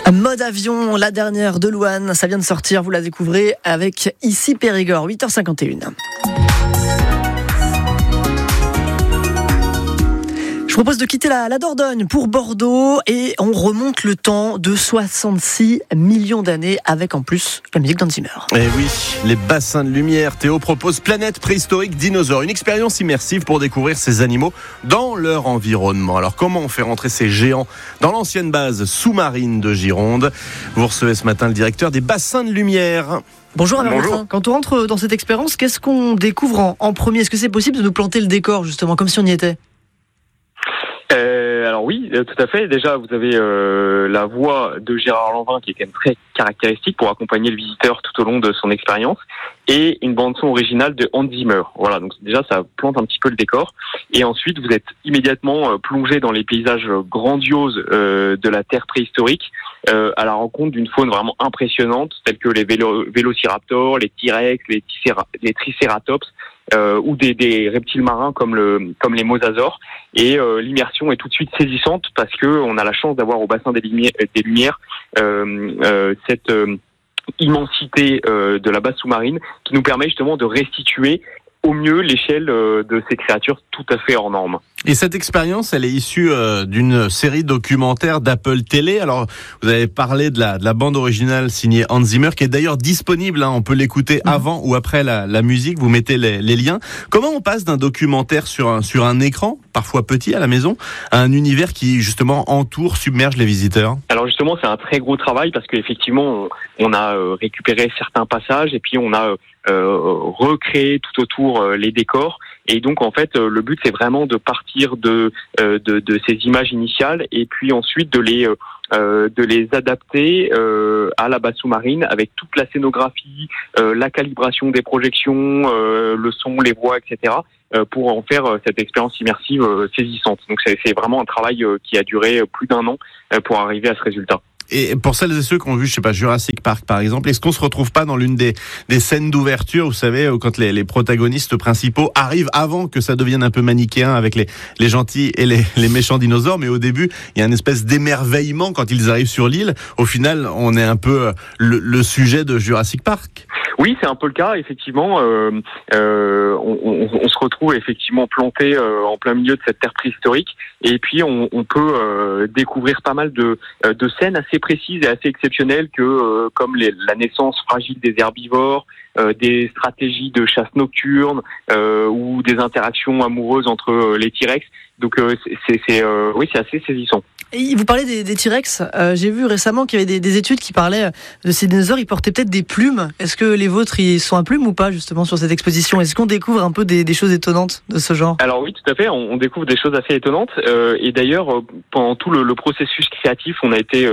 Mode avion, la dernière de Louane, ça vient de sortir, vous la découvrez avec Ici Périgord, 8h51. Je propose de quitter la Dordogne pour Bordeaux et on remonte le temps de 66 millions d'années avec en plus la musique d'Hans Zimmer. Et oui, les bassins de lumière. Théo propose Planète préhistorique dinosaures, une expérience immersive pour découvrir ces animaux dans leur environnement. Alors comment on fait rentrer ces géants dans l'ancienne base sous-marine de Gironde? Vous recevez ce matin le directeur des bassins de lumière. Bonjour Alain Vautrin. Quand on rentre dans cette expérience, qu'est-ce qu'on découvre en premier? Est-ce que c'est possible de nous planter le décor justement, comme si on y était? Alors oui, tout à fait. Déjà, vous avez la voix de Gérard Lanvin qui est quand même très caractéristique pour accompagner le visiteur tout au long de son expérience, et une bande-son originale de Hans Zimmer. Voilà, donc déjà ça plante un petit peu le décor. Et ensuite, vous êtes immédiatement plongé dans les paysages grandioses de la Terre préhistorique, à la rencontre d'une faune vraiment impressionnante, telle que les vélociraptors, les T-Rex, les Tricératops, ou des reptiles marins comme les mosasaures. Et l'immersion est tout de suite saisissante parce que on a la chance d'avoir au bassin des lumières cette immensité de la base sous-marine qui nous permet justement de restituer au mieux l'échelle de ces créatures tout à fait hors normes. Et cette expérience, elle est issue d'une série documentaire d'Apple Télé. Alors, vous avez parlé de la bande originale signée Hans Zimmer, qui est d'ailleurs disponible. On peut l'écouter avant ou après la musique. Vous mettez les liens. Comment on passe d'un documentaire sur un écran, parfois petit à la maison, à un univers qui justement entoure, submerge les visiteurs? Alors justement, c'est un très gros travail parce qu'effectivement, on a récupéré certains passages et puis on a recréé tout autour les décors. Et donc en fait le but c'est vraiment de partir de ces images initiales et puis ensuite de les adapter à la base sous-marine avec toute la scénographie, la calibration des projections, le son, les voix, etc. Pour en faire cette expérience immersive saisissante. Donc c'est vraiment un travail qui a duré plus d'1 an pour arriver à ce résultat. Et pour celles et ceux qui ont vu, Jurassic Park par exemple, est-ce qu'on se retrouve pas dans l'une des scènes d'ouverture, vous savez, quand les protagonistes principaux arrivent avant que ça devienne un peu manichéen avec les gentils et les méchants dinosaures, mais au début, il y a une espèce d'émerveillement quand ils arrivent sur l'île. Au final, on est un peu le sujet de Jurassic Park. Oui, c'est un peu le cas, effectivement. On se retrouve effectivement planté en plein milieu de cette terre préhistorique, et puis on peut découvrir pas mal de scènes assez précises et assez exceptionnelles comme la naissance fragile des herbivores, des stratégies de chasse nocturne ou des interactions amoureuses entre les T-Rex. Donc c'est assez saisissant. Et vous parlez des T-Rex. J'ai vu récemment qu'il y avait des études qui parlaient de ces dinosaures. Ils portaient peut-être des plumes. Est-ce que les vôtres ils sont à plumes ou pas justement sur cette exposition? Est-ce qu'on découvre un peu des choses étonnantes de ce genre? Alors oui, tout à fait. On découvre des choses assez étonnantes. Et d'ailleurs, pendant tout le processus créatif, on a été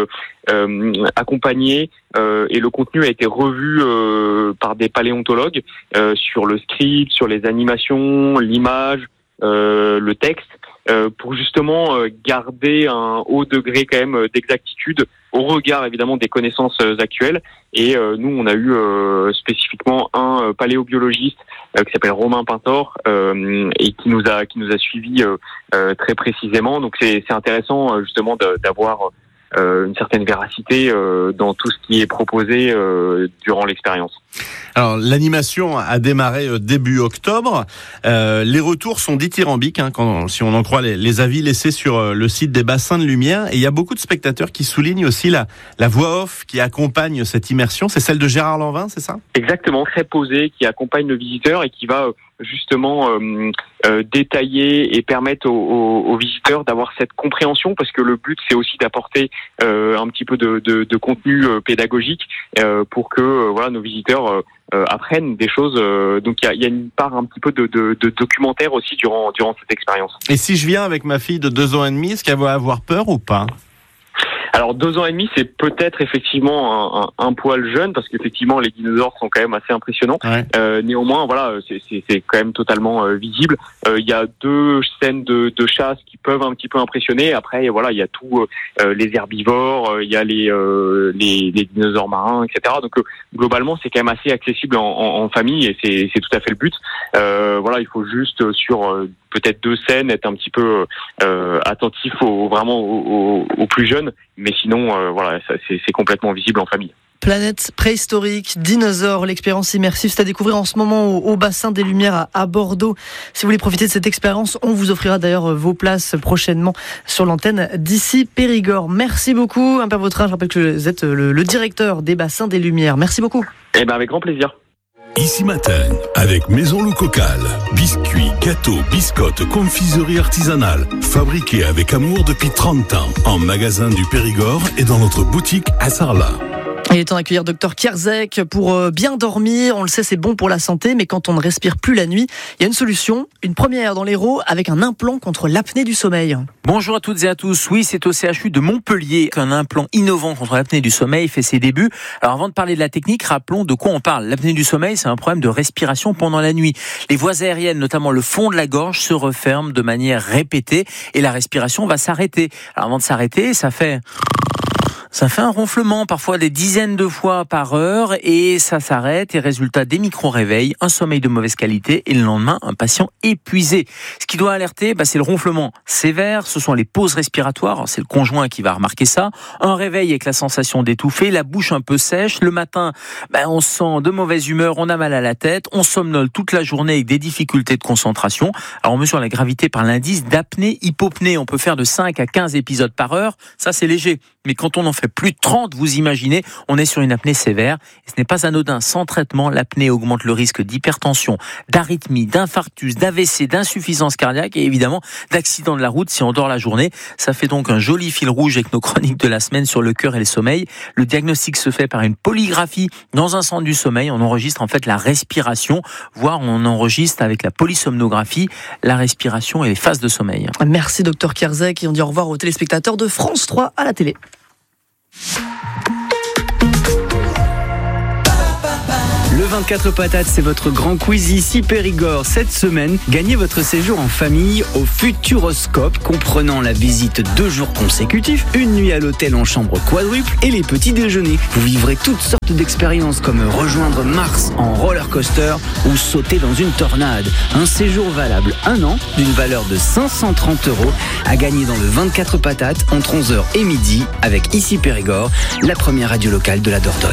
accompagné et le contenu a été revu par des paléontologues sur le script, sur les animations, l'image, le texte. Pour justement garder un haut degré quand même d'exactitude au regard évidemment des connaissances actuelles. Et nous on a eu spécifiquement un paléobiologiste qui s'appelle Romain Pintor et qui nous a suivis très précisément. Donc c'est intéressant justement d'avoir une certaine véracité dans tout ce qui est proposé durant l'expérience. Alors l'animation a démarré début octobre. Les retours sont dithyrambiques, si on en croit les avis laissés sur le site des bassins de lumière. Et il y a beaucoup de spectateurs qui soulignent aussi la voix off qui accompagne cette immersion. C'est celle de Gérard Lanvin, c'est ça? Exactement, très posée, qui accompagne le visiteur et qui va justement détailler et permettre aux visiteurs d'avoir cette compréhension, parce que le but c'est aussi d'apporter un petit peu de contenu pédagogique pour que nos visiteurs apprennent des choses. Donc il y a une part un petit peu de documentaire aussi durant cette expérience. Et si je viens avec ma fille de 2 ans et demi, est-ce qu'elle va avoir peur ou pas? Alors 2 ans et demi, c'est peut-être effectivement un poil jeune parce qu'effectivement les dinosaures sont quand même assez impressionnants. Ouais. Néanmoins, voilà, c'est quand même totalement visible. Il y a 2 scènes de chasse qui peuvent un petit peu impressionner. Après, voilà, il y a tout les herbivores, il y a les dinosaures marins, etc. Donc globalement, c'est quand même assez accessible en famille et c'est tout à fait le but. Voilà, il faut juste sur peut-être 2 scènes être un petit peu attentif aux plus jeunes, mais sinon, voilà, c'est complètement visible en famille. Planète préhistorique, dinosaures, l'expérience immersive, c'est à découvrir en ce moment au Bassin des Lumières à Bordeaux. Si vous voulez profiter de cette expérience, on vous offrira d'ailleurs vos places prochainement sur l'antenne d'Ici Périgord. Merci beaucoup, Père Vautrin. Je rappelle que vous êtes le directeur des Bassins des Lumières. Merci beaucoup. Eh ben, avec grand plaisir. Ici Matin, avec Maison Loup Cocal. Biscuits, gâteaux, biscottes, confiserie artisanale. Fabriqués avec amour depuis 30 ans. En magasin du Périgord et dans notre boutique à Sarlat. Il est temps d'accueillir Dr Kierzek pour bien dormir. On le sait, c'est bon pour la santé, mais quand on ne respire plus la nuit, il y a une solution, une première dans l'Hérault avec un implant contre l'apnée du sommeil. Bonjour à toutes et à tous. Oui, c'est au CHU de Montpellier qu'un implant innovant contre l'apnée du sommeil fait ses débuts. Alors avant de parler de la technique, rappelons de quoi on parle. L'apnée du sommeil, c'est un problème de respiration pendant la nuit. Les voies aériennes, notamment le fond de la gorge, se referment de manière répétée et la respiration va s'arrêter. Alors avant de s'arrêter, ça fait un ronflement, parfois des dizaines de fois par heure, et ça s'arrête, et résultat, des micro-réveils, un sommeil de mauvaise qualité, et le lendemain, un patient épuisé. Ce qui doit alerter, c'est le ronflement sévère, ce sont les pauses respiratoires, c'est le conjoint qui va remarquer ça, un réveil avec la sensation d'étouffer, la bouche un peu sèche, le matin, on se sent de mauvaise humeur, on a mal à la tête, on somnole toute la journée avec des difficultés de concentration. Alors on mesure la gravité par l'indice d'apnée-hypopnée, on peut faire de 5 à 15 épisodes par heure, ça c'est léger. Mais quand on en fait plus de 30, vous imaginez, on est sur une apnée sévère. Et ce n'est pas anodin. Sans traitement, l'apnée augmente le risque d'hypertension, d'arythmie, d'infarctus, d'AVC, d'insuffisance cardiaque et évidemment d'accident de la route si on dort la journée. Ça fait donc un joli fil rouge avec nos chroniques de la semaine sur le cœur et le sommeil. Le diagnostic se fait par une polygraphie dans un centre du sommeil. On enregistre en fait la respiration, voire on enregistre avec la polysomnographie la respiration et les phases de sommeil. Merci Dr Kierzek et on dit au revoir aux téléspectateurs de France 3 à la télé. Le 24 patates, c'est votre grand quiz ici Périgord. Cette semaine, gagnez votre séjour en famille au Futuroscope, comprenant la visite 2 jours consécutifs, une nuit à l'hôtel en chambre quadruple et les petits déjeuners. Vous vivrez toutes sortes d'expériences comme rejoindre Mars en roller coaster ou sauter dans une tornade. Un séjour valable 1 an d'une valeur de 530 € à gagner dans le 24 patates entre 11h et midi avec Ici Périgord, la première radio locale de la Dordogne.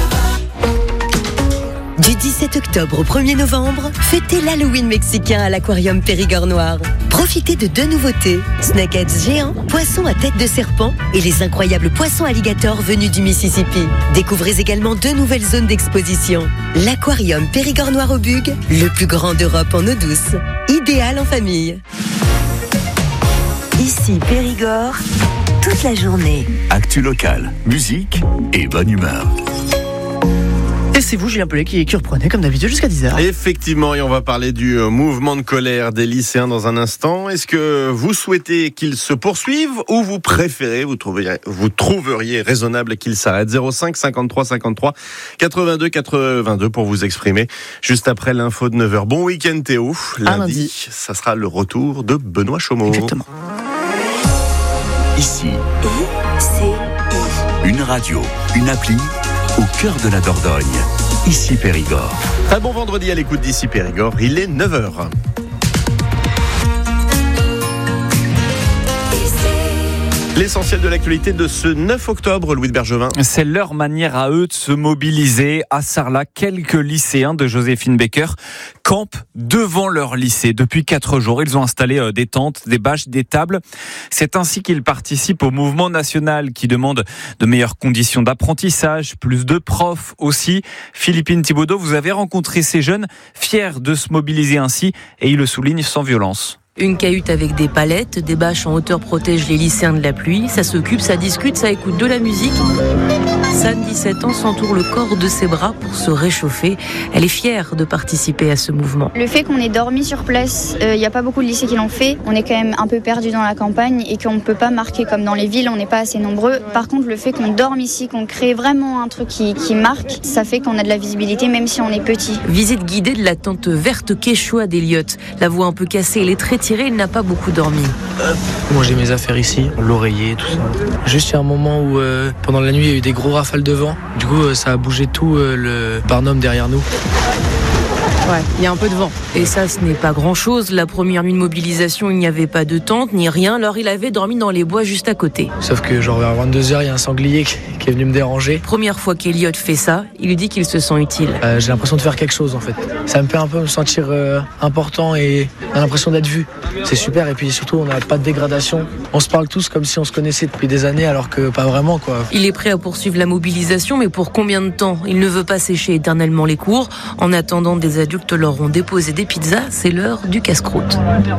Du 17 octobre au 1er novembre, fêtez l'Halloween mexicain à l'Aquarium Périgord Noir. Profitez de 2 nouveautés, snakeheads géants, poissons à tête de serpent et les incroyables poissons alligators venus du Mississippi. Découvrez également 2 nouvelles zones d'exposition. L'Aquarium Périgord Noir au Bug, le plus grand d'Europe en eau douce. Idéal en famille. Ici Périgord, toute la journée. Actu locale, musique et bonne humeur. Et c'est vous, Julien Pellet, qui reprenez comme d'habitude jusqu'à 10h. Effectivement, et on va parler du mouvement de colère des lycéens dans un instant. Est-ce que vous souhaitez qu'il se poursuive ou vous préférez, vous trouveriez raisonnable qu'il s'arrête? 05 53 53 82 82 pour vous exprimer juste après l'info de 9h. Bon week-end Théo. Lundi, ça sera le retour de Benoît Chomeau. Exactement. Ici, une radio, une appli au cœur de la Dordogne. Ici Périgord. Très bon vendredi à l'écoute d'Ici Périgord. Il est 9h. L'essentiel de l'actualité de ce 9 octobre, Louis de Bergevin. C'est leur manière à eux de se mobiliser. À Sarlat, quelques lycéens de Joséphine Baker campent devant leur lycée. Depuis 4 jours, ils ont installé des tentes, des bâches, des tables. C'est ainsi qu'ils participent au mouvement national qui demande de meilleures conditions d'apprentissage, plus de profs aussi. Philippine Thibaudeau, vous avez rencontré ces jeunes fiers de se mobiliser ainsi et ils le soulignent sans violence. Une cahute avec des palettes, des bâches en hauteur protègent les lycéens de la pluie. Ça s'occupe, ça discute, ça écoute de la musique. San, 17 ans, s'entoure le corps de ses bras pour se réchauffer. Elle est fière de participer à ce mouvement. Le fait qu'on ait dormi sur place, il n'y a pas beaucoup de lycées qui l'ont fait. On est quand même un peu perdu dans la campagne et qu'on ne peut pas marquer comme dans les villes, on n'est pas assez nombreux. Par contre, le fait qu'on dorme ici, qu'on crée vraiment un truc qui marque, ça fait qu'on a de la visibilité même si on est petit. Visite guidée de la tente verte Quechua d'Eliott. La voix un peu cassée et les traits tiré, il n'a pas beaucoup dormi. Moi j'ai mes affaires ici, l'oreiller, tout ça. Juste il y a un moment où pendant la nuit il y a eu des gros rafales de vent. Du coup ça a bougé tout le barnum derrière nous. Ouais, il y a un peu de vent. Et ça, ce n'est pas grand-chose. La première nuit de mobilisation, il n'y avait pas de tente, ni rien. Alors, il avait dormi dans les bois juste à côté. Sauf que genre vers 22h, il y a un sanglier qui est venu me déranger. Première fois qu'Eliot fait ça, il lui dit qu'il se sent utile. J'ai l'impression de faire quelque chose, en fait. Ça me fait un peu me sentir important et on a l'impression d'être vu. C'est super. Et puis surtout, on n'a pas de dégradation. On se parle tous comme si on se connaissait depuis des années, alors que pas vraiment, quoi. Il est prêt à poursuivre la mobilisation, mais pour combien de temps ? Il ne veut pas sécher éternellement les cours. En attendant, des adultes leur ont déposé des pizzas, c'est l'heure du casse-croûte.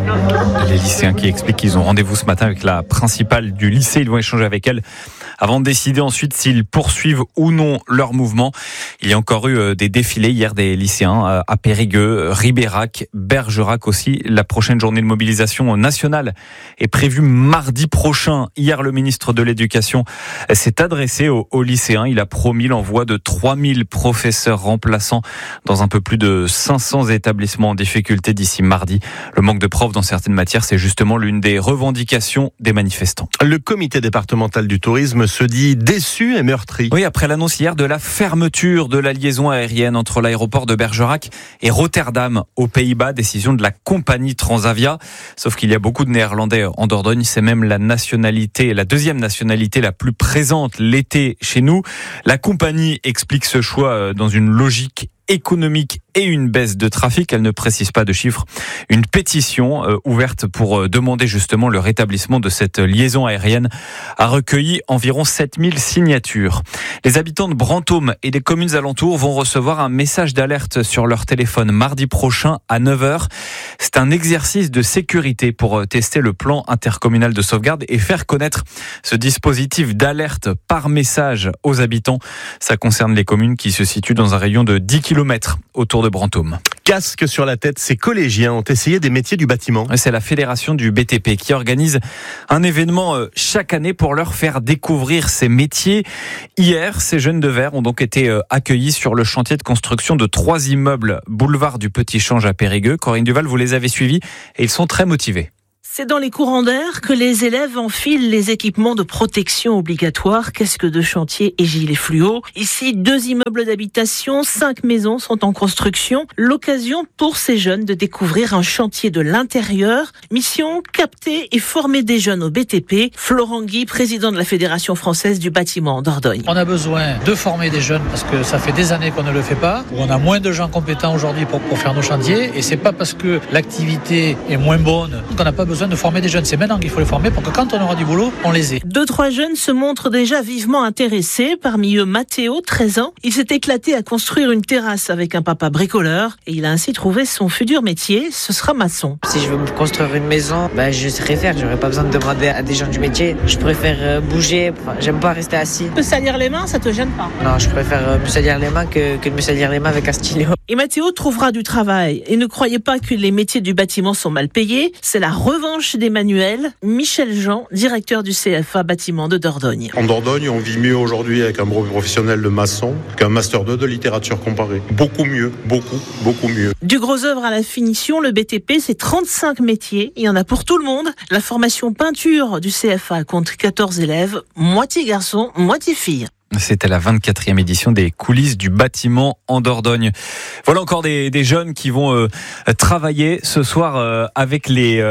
Les lycéens qui expliquent qu'ils ont rendez-vous ce matin avec la principale du lycée, ils vont échanger avec elle avant de décider ensuite s'ils poursuivent ou non leur mouvement. Il y a encore eu des défilés hier des lycéens à Périgueux, Ribérac, Bergerac aussi. La prochaine journée de mobilisation nationale est prévue mardi prochain. Hier, le ministre de l'Éducation s'est adressé aux lycéens. Il a promis l'envoi de 3000 professeurs remplaçants dans un peu plus de 500 établissements en difficulté d'ici mardi. Le manque de profs dans certaines matières, c'est justement l'une des revendications des manifestants. Le comité départemental du tourisme se dit déçu et meurtri. Oui, après l'annonce hier de la fermeture de la liaison aérienne entre l'aéroport de Bergerac et Rotterdam aux Pays-Bas, décision de la compagnie Transavia. Sauf qu'il y a beaucoup de Néerlandais en Dordogne, c'est même la deuxième nationalité la plus présente l'été chez nous. La compagnie explique ce choix dans une logique économique et une baisse de trafic. Elle ne précise pas de chiffres. Une pétition ouverte pour demander justement le rétablissement de cette liaison aérienne a recueilli environ 7000 signatures. Les habitants de Brantôme et des communes alentours vont recevoir un message d'alerte sur leur téléphone mardi prochain à 9h. C'est un exercice de sécurité pour tester le plan intercommunal de sauvegarde et faire connaître ce dispositif d'alerte par message aux habitants. Ça concerne les communes qui se situent dans un rayon de 10 km autour de Brantôme. Casque sur la tête, ces collégiens ont essayé des métiers du bâtiment. C'est la fédération du BTP qui organise un événement chaque année pour leur faire découvrir ces métiers. Hier, ces jeunes de Verre ont donc été accueillis sur le chantier de construction de 3 immeubles boulevard du Petit Change à Périgueux. Corinne Duval, vous les avez suivis et ils sont très motivés. C'est dans les courants d'air que les élèves enfilent les équipements de protection obligatoires, casques de chantier et gilets fluo. Ici, 2 immeubles d'habitation, 5 maisons sont en construction. L'occasion pour ces jeunes de découvrir un chantier de l'intérieur. Mission, capter et former des jeunes au BTP. Florent Guy, président de la Fédération française du bâtiment en Dordogne. On a besoin de former des jeunes parce que ça fait des années qu'on ne le fait pas. On a moins de gens compétents aujourd'hui pour faire nos chantiers et c'est pas parce que l'activité est moins bonne qu'on n'a pas besoin de former des jeunes. C'est maintenant qu'il faut les former pour que quand on aura du boulot, on les ait. 2-3 jeunes se montrent déjà vivement intéressés. Parmi eux, Mathéo, 13 ans. Il s'est éclaté à construire une terrasse avec un papa bricoleur et il a ainsi trouvé son futur métier. Ce sera maçon. Si je veux me construire une maison, je saurais faire. J'aurais pas besoin de demander à des gens du métier. Je préfère bouger. J'aime pas rester assis. Te salir les mains, ça te gêne pas? Non, je préfère me salir les mains que de me salir les mains avec un stylo. Et Mathéo trouvera du travail. Et ne croyez pas que les métiers du bâtiment sont mal payés. C'est la revanche d'Emmanuel. Michel Jean, directeur du CFA bâtiment de Dordogne. En Dordogne, on vit mieux aujourd'hui avec un brevet professionnel de maçon qu'un master 2 de littérature comparée. Beaucoup mieux, beaucoup mieux. Du gros œuvre à la finition, le BTP, c'est 35 métiers. Il y en a pour tout le monde. La formation peinture du CFA compte 14 élèves, moitié garçons, moitié filles. C'était la 24e édition des coulisses du bâtiment en Dordogne. Voilà encore des jeunes qui vont travailler ce soir avec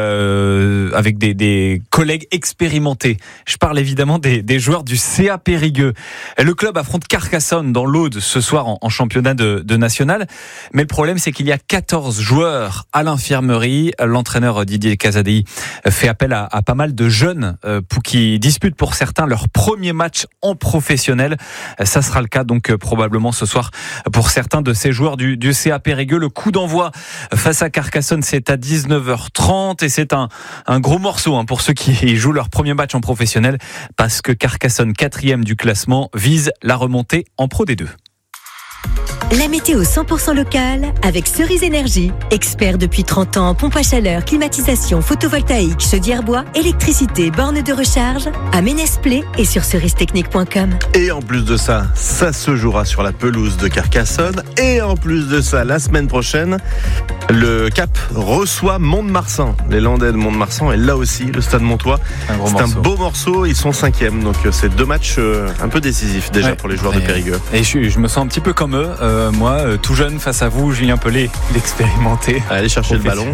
des collègues expérimentés. Je parle évidemment des joueurs du CA Périgueux. Le club affronte Carcassonne dans l'Aude ce soir en championnat de national. Mais le problème, c'est qu'il y a 14 joueurs à l'infirmerie. L'entraîneur Didier Casadei fait appel à pas mal de jeunes qui disputent pour certains leur premier match en professionnel. Ça sera le cas donc probablement ce soir pour certains de ces joueurs du CA Périgueux. Le coup d'envoi face à Carcassonne, c'est à 19h30 et c'est un gros morceau pour ceux qui jouent leur premier match en professionnel parce que Carcassonne, 4e du classement, vise la remontée en Pro D2. La météo 100% locale avec Cerise Énergie. Expert depuis 30 ans en pompe à chaleur, climatisation, photovoltaïque, chaudière bois, électricité, borne de recharge. À Ménès-Play et sur cerise-technique.com. Et en plus de ça, ça se jouera sur la pelouse de Carcassonne. Et en plus de ça, la semaine prochaine, le Cap reçoit Mont-de-Marsan. Les Landais de Mont-de-Marsan. Et là aussi, le Stade Montois. C'est un beau morceau. Ils sont 5e. Donc c'est 2 matchs un peu décisifs déjà pour les joueurs de Périgueux. Et je me sens un petit peu comme eux. Moi, tout jeune face à vous, Julien Pelé, l'expérimenté. Allez chercher le ballon.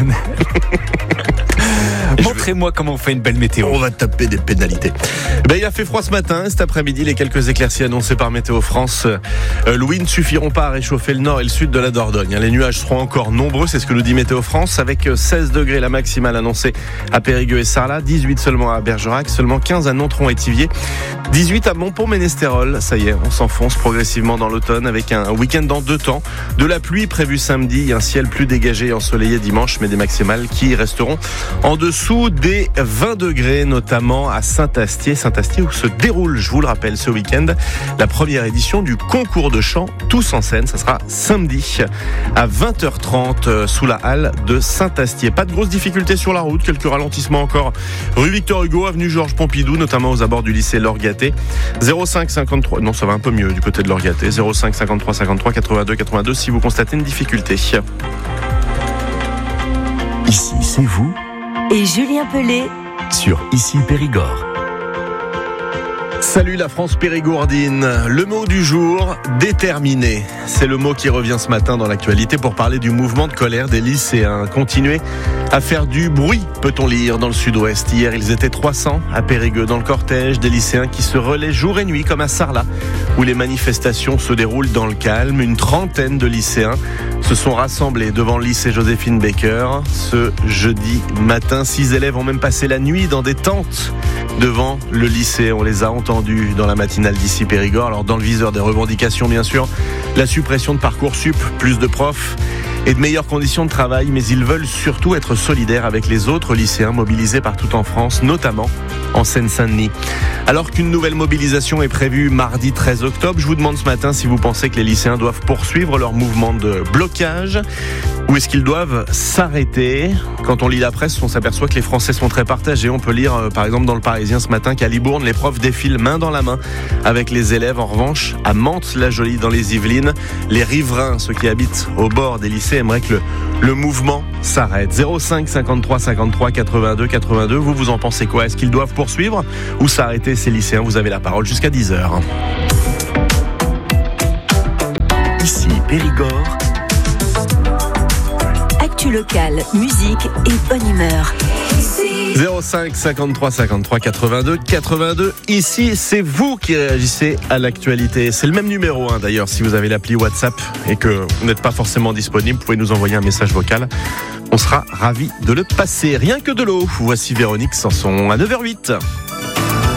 Montrez-moi comment on fait une belle météo. On va taper des pénalités. Il a fait froid ce matin. Cet après-midi, les quelques éclaircies annoncées par Météo France, Louis, ne suffiront pas à réchauffer le nord et le sud de la Dordogne. Les nuages seront encore nombreux, c'est ce que nous dit Météo France, avec 16 degrés la maximale annoncée à Périgueux et Sarlat, 18 seulement à Bergerac, seulement 15 à Nontron et Thiviers, 18 à Montpont-Ménestérol. Ça y est, on s'enfonce progressivement dans l'automne avec un week-end en 2 temps. De la pluie prévue samedi, un ciel plus dégagé et ensoleillé dimanche, mais des maximales qui resteront en dessous des 20 degrés, notamment à Saint-Astier. Saint-Astier où se déroule, je vous le rappelle, ce week-end, la première édition du concours de chant Tous en scène. Ça sera samedi à 20h30 sous la halle de Saint-Astier. Pas de grosses difficultés sur la route, quelques ralentissements encore rue Victor Hugo, avenue Georges Pompidou, notamment aux abords du lycée Lorgaté. 05 53, non ça va un peu mieux du côté de Lorgaté, 05 53 53 82 82 si vous constatez une difficulté. Ici c'est vous Et Julien Pelé sur Ici Périgord. Salut la France périgourdine. Le mot du jour, déterminé. C'est le mot qui revient ce matin dans l'actualité pour parler du mouvement de colère des lycéens. Continuer à faire du bruit, peut-on lire, dans le sud-ouest. Hier, ils étaient 300 à Périgueux dans le cortège des lycéens qui se relaient jour et nuit comme à Sarlat, où les manifestations se déroulent dans le calme. Une trentaine de lycéens se sont rassemblés devant le lycée Joséphine Baker. Ce jeudi matin, 6 élèves ont même passé la nuit dans des tentes devant le lycée. On les a entendus dans la matinale d'Ici Périgord. Alors dans le viseur des revendications, bien sûr, la suppression de Parcoursup, plus de profs et de meilleures conditions de travail, mais ils veulent surtout être solidaires avec les autres lycéens mobilisés partout en France, notamment en Seine-Saint-Denis. Alors qu'une nouvelle mobilisation est prévue mardi 13 octobre, je vous demande ce matin si vous pensez que les lycéens doivent poursuivre leur mouvement de blocage ou est-ce qu'ils doivent s'arrêter. Quand on lit la presse, on s'aperçoit que les Français sont très partagés. On peut lire par exemple dans le Parisien ce matin qu'à Libourne, les profs défilent main dans la main avec les élèves. En revanche, à Mantes-la-Jolie dans les Yvelines, les riverains, ceux qui habitent au bord des lycées, aimeraient que le mouvement s'arrête. 05 53 53 82 82, vous en pensez quoi? Est-ce qu'ils doivent poursuivre ou s'arrêter ces lycéens? Vous avez la parole jusqu'à 10h. Ici Périgord. Actu locale, musique et bonne humeur. 05 53 53 82 82. Ici, c'est vous qui réagissez à l'actualité. C'est le même numéro d'ailleurs. Si vous avez l'appli WhatsApp et que vous n'êtes pas forcément disponible, vous pouvez nous envoyer un message vocal. On sera ravis de le passer. Rien que de l'eau. Voici Véronique Sanson à 9h08.